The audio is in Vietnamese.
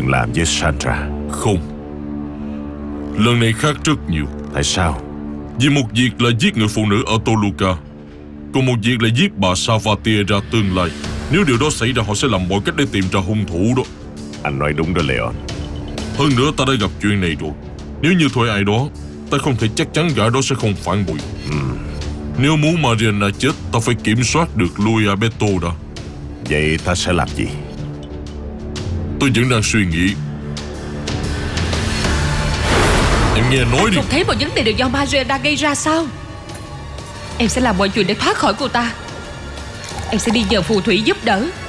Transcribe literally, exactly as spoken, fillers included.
từng làm với Sandra? Không. Lần này khác rất nhiều. Tại sao? Vì một việc là giết người phụ nữ ở Toluca, còn một việc là giết bà Salvatierra tương lai. Nếu điều đó xảy ra, họ sẽ làm mọi cách để tìm ra hung thủ đó. Anh nói đúng đó Leon. Hơn nữa ta đã gặp chuyện này rồi. Nếu như thuê ai đó, ta không thể chắc chắn gã đó sẽ không phản bội. ừ. Nếu muốn Mariana chết, ta phải kiểm soát được Luis Alberto đã. Vậy ta sẽ làm gì? Tôi vẫn đang suy nghĩ. Em nghe nói đi. Không thấy mọi vấn đề đều do Mariana gây ra sao? Em sẽ làm mọi chuyện để thoát khỏi cô ta. Em sẽ đi nhờ phù thủy giúp đỡ.